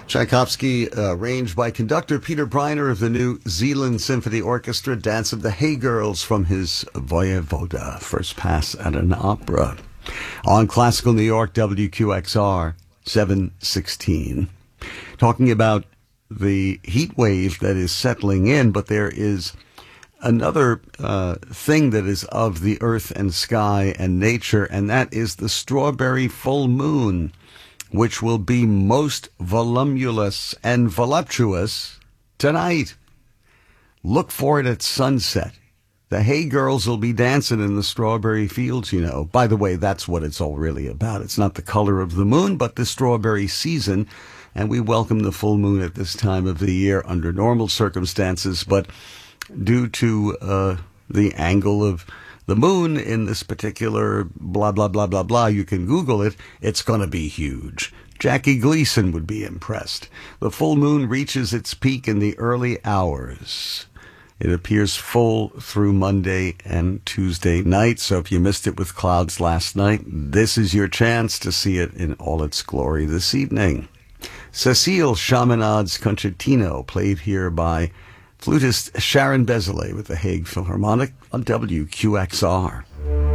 Tchaikovsky, arranged by conductor Peter Briner of the New Zealand Symphony Orchestra, Dance of the Hay Girls from his Voyevoda, first pass at an opera. On Classical New York, WQXR, 716. Talking about the heat wave that is settling in, but there is another thing that is of the earth and sky and nature, and that is the strawberry full moon, which will be most voluminous and voluptuous tonight. Look for it at sunset. The Hay Girls will be dancing in the strawberry fields, you know. By the way, that's what it's all really about. It's not the color of the moon, but the strawberry season. And we welcome the full moon at this time of the year under normal circumstances. But due to the angle of the moon in this particular blah, blah, blah, blah, blah, you can Google it. It's going to be huge. Jackie Gleason would be impressed. The full moon reaches its peak in the early hours. It appears full through Monday and Tuesday night. So if you missed it with clouds last night, this is your chance to see it in all its glory this evening. Cécile Chaminade's Concertino, played here by flutist Sharon Bézalé with the Hague Philharmonic on WQXR.